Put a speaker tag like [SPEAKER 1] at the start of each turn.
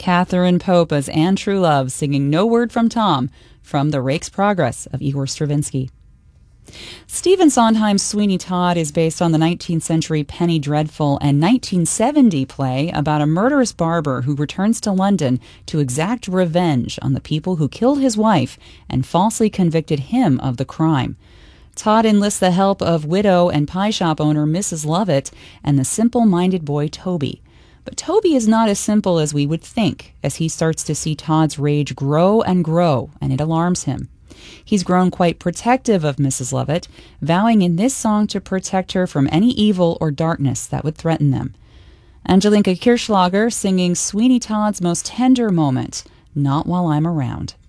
[SPEAKER 1] Catherine Pope as Anne Trulove singing No Word from Tom from The Rake's Progress of Igor Stravinsky. Stephen Sondheim's Sweeney Todd is based on the 19th century Penny Dreadful and 1970 play about a murderous barber who returns to London to exact revenge on the people who killed his wife and falsely convicted him of the crime. Todd enlists the help of widow and pie shop owner Mrs. Lovett and the simple-minded boy Toby. But Toby is not as simple as we would think, as he starts to see Todd's rage grow and grow, and it alarms him. He's grown quite protective of Mrs. Lovett, vowing in this song to protect her from any evil or darkness that would threaten them. Angelinka Kirschlager singing Sweeney Todd's most tender moment, Not While I'm Around.